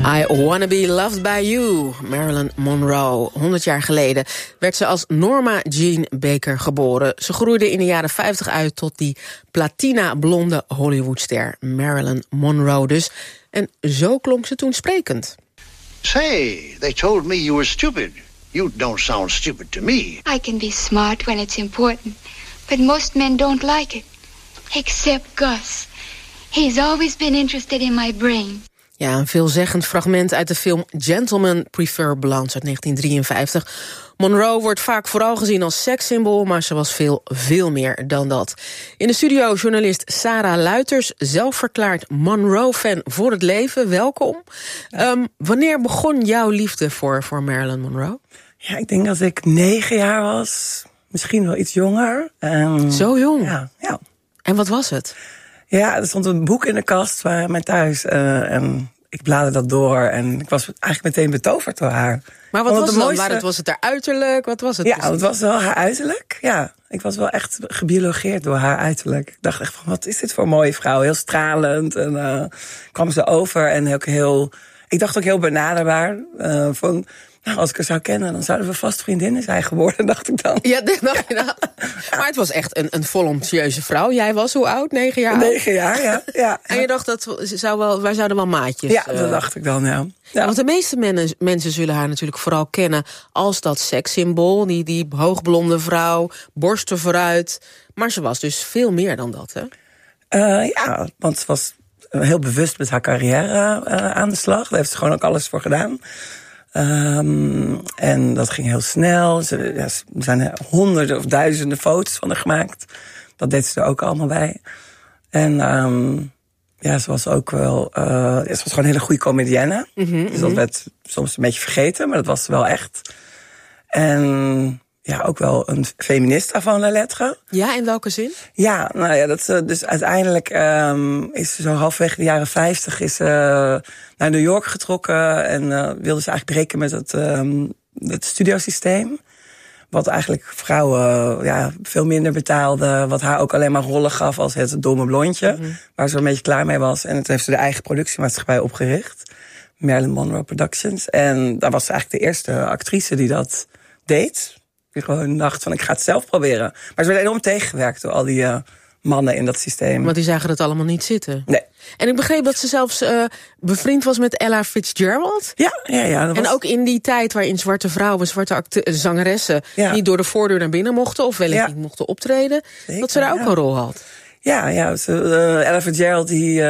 I Wanna Be Loved By You, Marilyn Monroe. 100 jaar geleden werd ze als Norma Jean Baker geboren. Ze groeide in de jaren 50 uit tot die platina-blonde Hollywoodster Marilyn Monroe dus. En zo klonk ze toen sprekend. Say, they told me you were stupid. You don't sound stupid to me. I can be smart when it's important, but most men don't like it. Except Gus. He's always been interested in my brain. Ja, een veelzeggend fragment uit de film Gentlemen Prefer Blondes uit 1953. Monroe wordt vaak vooral gezien als sekssymbool, maar ze was veel meer dan dat. In de studio journalist Sarah Luiters, zelfverklaard Monroe-fan voor het leven. Welkom. Wanneer begon jouw liefde voor Marilyn Monroe? Ja, ik denk dat ik 9 jaar was. Misschien wel iets jonger. Zo jong? Ja. En wat was het? Ja, er stond een boek in de kast bij mij thuis. En ik bladerde dat door. En ik was eigenlijk meteen betoverd door haar. Maar wat was het dan? Was het haar uiterlijk? Wat was het? Ja, het was wel haar uiterlijk. Ja, ik was wel echt gebiologeerd door haar uiterlijk. Ik dacht echt van, wat is dit voor een mooie vrouw? Heel stralend. En kwam ze over en ook heel... Ik dacht ook heel benaderbaar. Van... Nou, als ik haar zou kennen, dan zouden we vast vriendinnen zijn geworden, dacht ik dan. Ja, dat dacht je dan. Maar het was echt een volontieuze vrouw. Jij was hoe oud? 9 jaar? 9 jaar, ja. En je dacht, wij zouden wel maatjes... Ja, dat dacht ik dan, ja. Want de meeste mensen zullen haar natuurlijk vooral kennen als dat sekssymbool. Die hoogblonde vrouw, borsten vooruit. Maar ze was dus veel meer dan dat, hè? Ja, want ze was heel bewust met haar carrière aan de slag. Daar heeft ze gewoon ook alles voor gedaan. En dat ging heel snel. Er zijn honderden of duizenden foto's van haar gemaakt. Dat deed ze er ook allemaal bij. En ze was ook wel... ze was gewoon een hele goede comedienne. Dus dat werd soms een beetje vergeten, maar dat was ze wel echt. En ja, ook wel een feminista van la lettre. Ja, in welke zin? Ja, nou ja, dus uiteindelijk is ze zo halfwege de jaren 50 is naar New York getrokken en wilde ze eigenlijk breken met het studiosysteem. Wat eigenlijk vrouwen veel minder betaalde, wat haar ook alleen maar rollen gaf als het domme blondje, waar ze een beetje klaar mee was. En toen heeft ze de eigen productiemaatschappij opgericht, Marilyn Monroe Productions. En daar was ze eigenlijk de eerste actrice die dat deed. Die gewoon dacht van, ik ga het zelf proberen. Maar ze werd enorm tegengewerkt door al die mannen in dat systeem. Want die zagen het allemaal niet zitten. Nee. En ik begreep dat ze zelfs bevriend was met Ella Fitzgerald. Ja. En ook in die tijd waarin zwarte vrouwen, zwarte zangeressen niet door de voordeur naar binnen mochten of wellicht niet mochten optreden, zeker, dat ze daar ook een rol had. Ja, Ella Fitzgerald die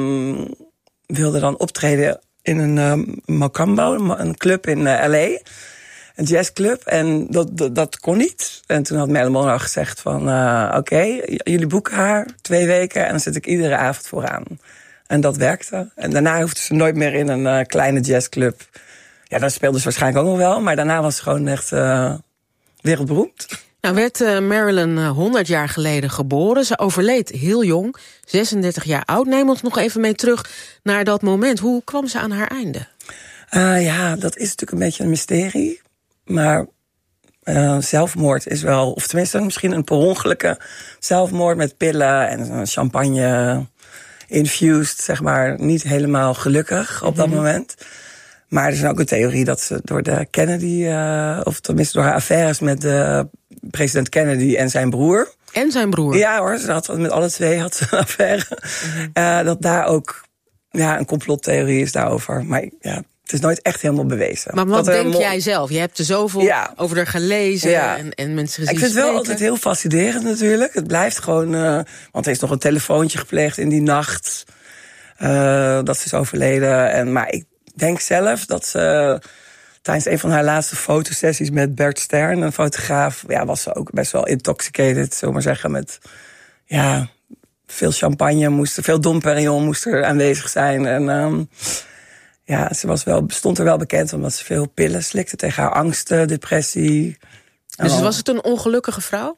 wilde dan optreden in een Macambo, een club in L.A., een jazzclub, en dat kon niet. En toen had Marilyn Monroe gezegd van, oké, jullie boeken haar 2 weken en dan zit ik iedere avond vooraan. En dat werkte. En daarna hoefde ze nooit meer in een kleine jazzclub. Ja, daar speelde ze waarschijnlijk ook nog wel, maar daarna was ze gewoon echt wereldberoemd. Nou werd Marilyn 100 jaar geleden geboren. Ze overleed heel jong, 36 jaar oud. Neem ons nog even mee terug naar dat moment. Hoe kwam ze aan haar einde? Ja, dat is natuurlijk een beetje een mysterie. Maar zelfmoord is wel, of tenminste misschien een per ongelukke zelfmoord met pillen en champagne infused, zeg maar, niet helemaal gelukkig op dat moment. Maar er is ook een theorie dat ze door de Kennedy, of tenminste door haar affaires met de president Kennedy en zijn broer. En zijn broer? Ja hoor, ze had met alle twee had ze een affaire. Dat daar ook een complottheorie is daarover. Maar ja, het is nooit echt helemaal bewezen. Maar wat denk jij zelf? Je hebt er zoveel over haar gelezen en mensen gezien. Ik vind het wel altijd heel fascinerend natuurlijk. Het blijft gewoon, want er is nog een telefoontje gepleegd in die nacht dat ze is overleden. Maar ik denk zelf dat ze tijdens een van haar laatste fotosessies met Bert Stern, een fotograaf, was ze ook best wel intoxicated, zullen we maar zeggen, met veel champagne, veel Dom Perignon moest er aanwezig zijn. En ze stond er wel bekend omdat ze veel pillen slikte tegen haar angsten, depressie. Dus was het een ongelukkige vrouw?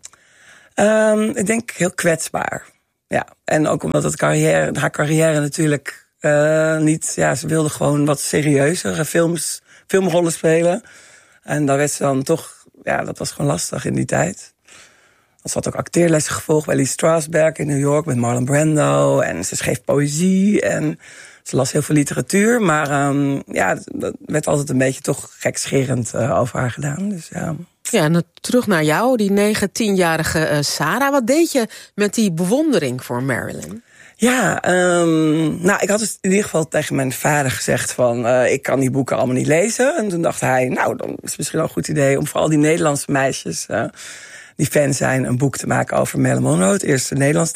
Ik denk heel kwetsbaar. Ja, en ook omdat haar carrière natuurlijk niet. Ja, ze wilde gewoon wat serieuzere filmrollen spelen. En daar werd ze dan toch. Ja, dat was gewoon lastig in die tijd. Ze had ook acteerlessen gevolgd bij Lee Strasberg in New York met Marlon Brando. En ze schreef poëzie. En Ze las heel veel literatuur, maar dat werd altijd een beetje toch gekscherend over haar gedaan. Dus ja. Ja, en terug naar jou, die 9-10-jarige Sarah. Wat deed je met die bewondering voor Marilyn? Ja, ik had dus in ieder geval tegen mijn vader gezegd van ik kan die boeken allemaal niet lezen. En toen dacht hij, nou, dan is het misschien wel een goed idee om voor al die Nederlandse meisjes die fan zijn een boek te maken over Marilyn Monroe, het eerste Nederlands